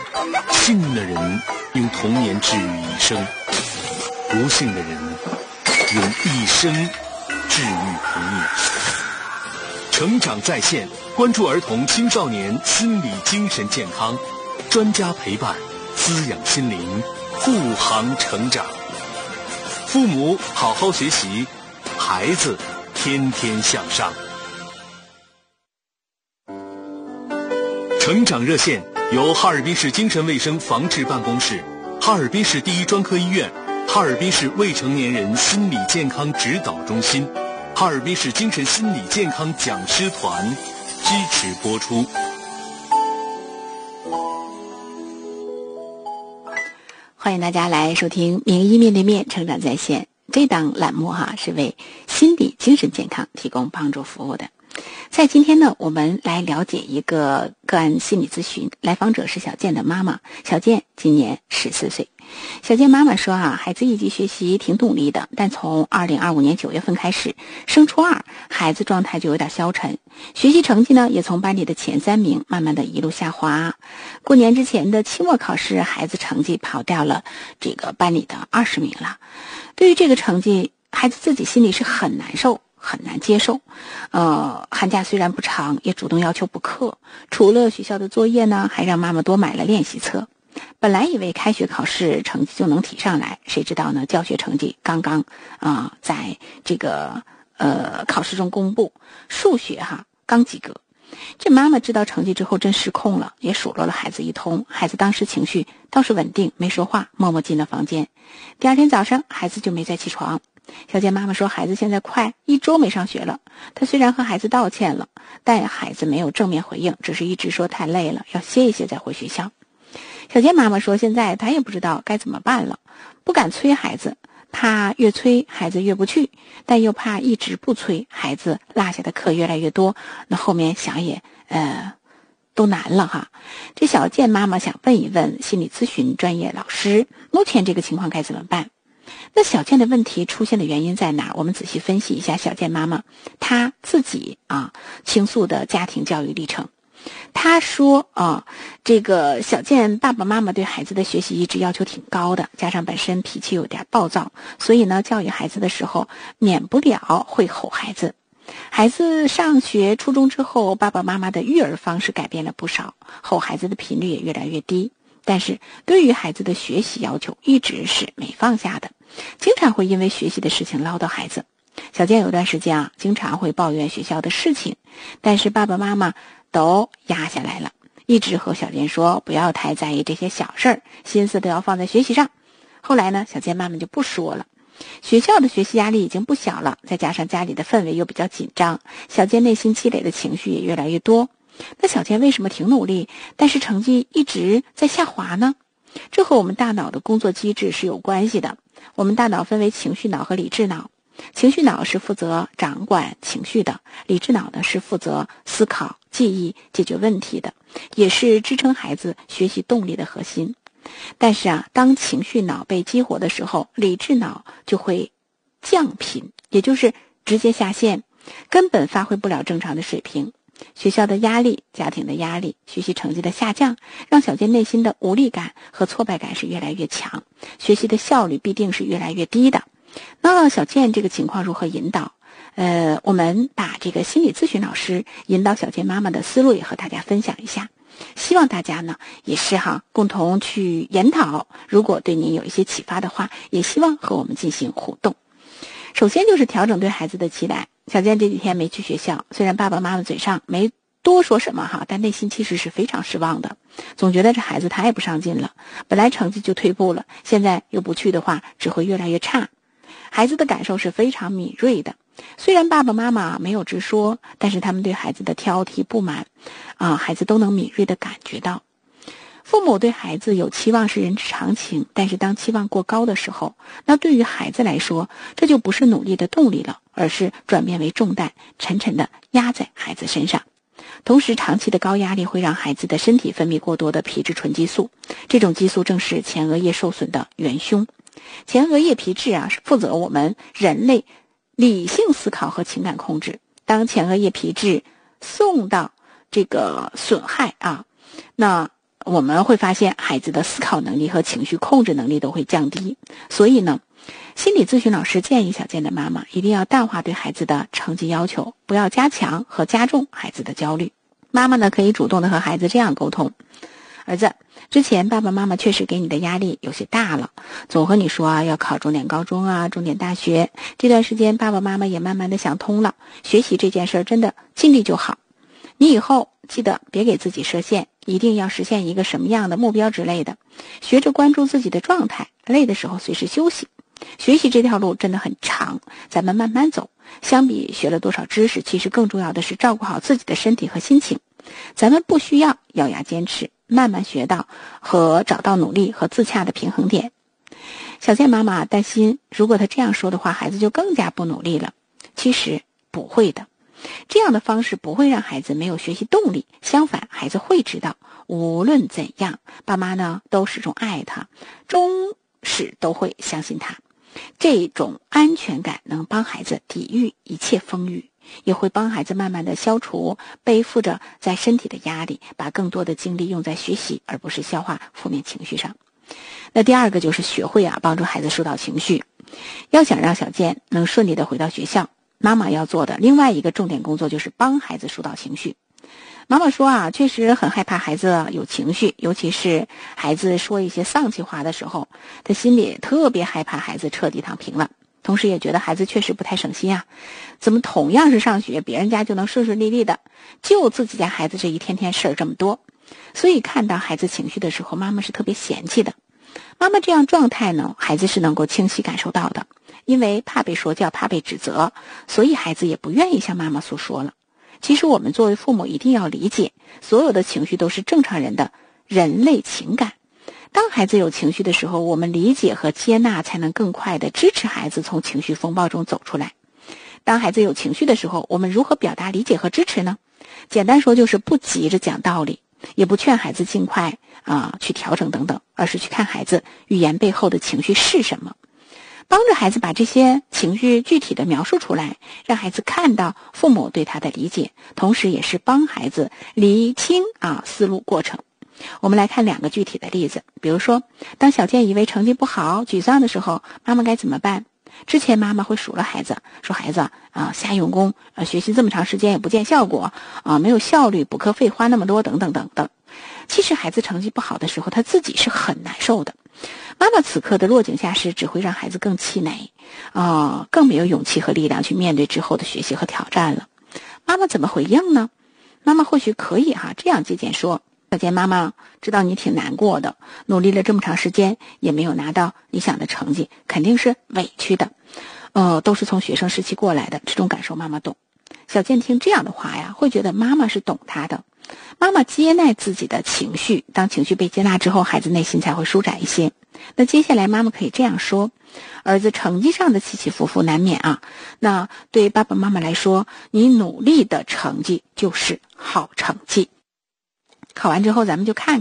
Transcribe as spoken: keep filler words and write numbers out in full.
幸运的人用童年治愈一生，不幸的人用一生治愈童年。成长在线，关注儿童青少年心理精神健康，专家陪伴，滋养心灵，护航成长。父母好好学习，孩子天天向上。成长热线由哈尔滨市精神卫生防治办公室、哈尔滨市第一专科医院、哈尔滨市未成年人心理健康指导中心、哈尔滨市精神心理健康讲师团支持播出。 欢迎大家来收听名医面对面成长在线这档栏目哈，是为心理精神健康提供帮助服务的。在今天呢，我们来了解一个个案心理咨询，来访者是小健的妈妈。小健今年十四岁。小健妈妈说啊，孩子一级学习挺努力的，但从二零二五年九月份开始，升初二，孩子状态就有点消沉，学习成绩呢也从班里的前三名慢慢的一路下滑。过年之前的期末考试，孩子成绩跑掉了这个班里的二十名了。对于这个成绩，孩子自己心里是很难受。很难接受，呃，寒假虽然不长，也主动要求补课。除了学校的作业呢，还让妈妈多买了练习册。本来以为开学考试成绩就能提上来，谁知道呢？教学成绩刚刚啊、呃，在这个呃考试中公布，数学哈刚及格。这妈妈知道成绩之后真失控了，也数落了孩子一通。孩子当时情绪倒是稳定，没说话，默默进了房间。第二天早上，孩子就没再起床。小健妈妈说，孩子现在快一周没上学了。她虽然和孩子道歉了，但孩子没有正面回应，只是一直说太累了，要歇一歇再回学校。小健妈妈说，现在她也不知道该怎么办了，不敢催孩子，怕越催孩子越不去，但又怕一直不催孩子落下的课越来越多，那后面想也呃都难了哈。这小健妈妈想问一问心理咨询专业老师，目前这个情况该怎么办？那小健的问题出现的原因在哪儿？我们仔细分析一下小健妈妈她自己啊倾诉的家庭教育历程。她说啊，这个小健爸爸妈妈对孩子的学习一直要求挺高的，加上本身脾气有点暴躁，所以呢教育孩子的时候免不了会吼孩子。孩子上学初中之后，爸爸妈妈的育儿方式改变了不少，吼孩子的频率也越来越低。但是对于孩子的学习要求一直是没放下的，经常会因为学习的事情唠叨孩子。小健有段时间啊，经常会抱怨学校的事情，但是爸爸妈妈都压下来了，一直和小健说不要太在意这些小事儿，心思都要放在学习上。后来呢，小健妈妈就不说了。学校的学习压力已经不小了，再加上家里的氛围又比较紧张，小健内心积累的情绪也越来越多。那小健为什么挺努力，但是成绩一直在下滑呢？这和我们大脑的工作机制是有关系的。我们大脑分为情绪脑和理智脑，情绪脑是负责掌管情绪的，理智脑呢是负责思考、记忆、解决问题的，也是支撑孩子学习动力的核心。但是啊，当情绪脑被激活的时候，理智脑就会降频，也就是直接下线，根本发挥不了正常的水平。学校的压力、家庭的压力、学习成绩的下降，让小健内心的无力感和挫败感是越来越强，学习的效率必定是越来越低的。那小健这个情况如何引导？呃，我们把这个心理咨询老师引导小健妈妈的思路也和大家分享一下，希望大家呢也是哈共同去研讨，如果对您有一些启发的话，也希望和我们进行互动。首先就是调整对孩子的期待。小健这几天没去学校，虽然爸爸妈妈嘴上没多说什么哈，但内心其实是非常失望的，总觉得这孩子太不上进了，本来成绩就退步了，现在又不去的话只会越来越差。孩子的感受是非常敏锐的，虽然爸爸妈妈没有直说，但是他们对孩子的挑剔不满啊，孩子都能敏锐地感觉到。父母对孩子有期望是人之常情，但是当期望过高的时候，那对于孩子来说，这就不是努力的动力了，而是转变为重担，沉沉地压在孩子身上。同时，长期的高压力会让孩子的身体分泌过多的皮质醇激素，这种激素正是前额叶受损的元凶。前额叶皮质啊，是负责我们人类理性思考和情感控制。当前额叶皮质送到这个损害啊，那我们会发现孩子的思考能力和情绪控制能力都会降低。所以呢，心理咨询老师建议小健的妈妈一定要淡化对孩子的成绩要求，不要加强和加重孩子的焦虑。妈妈呢，可以主动的和孩子这样沟通：儿子，之前爸爸妈妈确实给你的压力有些大了，总和你说啊要考重点高中啊，重点大学。这段时间爸爸妈妈也慢慢的想通了，学习这件事真的尽力就好。你以后记得别给自己设限，一定要实现一个什么样的目标之类的，学着关注自己的状态，累的时候随时休息。学习这条路真的很长，咱们慢慢走。相比学了多少知识，其实更重要的是照顾好自己的身体和心情。咱们不需要咬牙坚持，慢慢学到和找到努力和自洽的平衡点。小健妈妈担心，如果她这样说的话，孩子就更加不努力了。其实不会的，这样的方式不会让孩子没有学习动力，相反，孩子会知道无论怎样，爸妈呢都始终爱他，终始都会相信他。这种安全感能帮孩子抵御一切风雨，也会帮孩子慢慢的消除背负着在身体的压力，把更多的精力用在学习而不是消化负面情绪上。那第二个就是学会啊帮助孩子疏导情绪。要想让小健能顺利的回到学校，妈妈要做的另外一个重点工作就是帮孩子疏导情绪。妈妈说啊，确实很害怕孩子有情绪，尤其是孩子说一些丧气话的时候，她心里特别害怕孩子彻底躺平了，同时也觉得孩子确实不太省心啊，怎么同样是上学，别人家就能顺顺利利的，就自己家孩子这一天天事儿这么多。所以看到孩子情绪的时候，妈妈是特别嫌弃的。妈妈这样状态呢，孩子是能够清晰感受到的，因为怕被说教，怕被指责，所以孩子也不愿意向妈妈诉说了。其实我们作为父母一定要理解，所有的情绪都是正常人的人类情感。当孩子有情绪的时候，我们理解和接纳，才能更快地支持孩子从情绪风暴中走出来。当孩子有情绪的时候，我们如何表达理解和支持呢？简单说就是不急着讲道理，也不劝孩子尽快啊、呃、去调整等等，而是去看孩子语言背后的情绪是什么，帮着孩子把这些情绪具体的描述出来，让孩子看到父母对他的理解，同时也是帮孩子理清啊思路过程。我们来看两个具体的例子，比如说，当小健以为成绩不好、沮丧的时候，妈妈该怎么办？之前妈妈会数落孩子，说孩子啊瞎用功，啊学习这么长时间也不见效果，啊没有效率，补课费花那么多，等等等等。其实孩子成绩不好的时候，他自己是很难受的。妈妈此刻的落井下石，只会让孩子更气馁，啊更没有勇气和力量去面对之后的学习和挑战了。妈妈怎么回应呢？妈妈或许可以哈、啊、这样借鉴说，小健妈妈知道你挺难过的，努力了这么长时间也没有拿到理想的成绩，肯定是委屈的，呃，都是从学生时期过来的，这种感受妈妈懂。小健听这样的话呀，会觉得妈妈是懂他的，妈妈接纳自己的情绪，当情绪被接纳之后，孩子内心才会舒展一些。那接下来妈妈可以这样说，儿子成绩上的起起伏伏难免啊，那对爸爸妈妈来说，你努力的成绩就是好成绩。考完之后咱们就看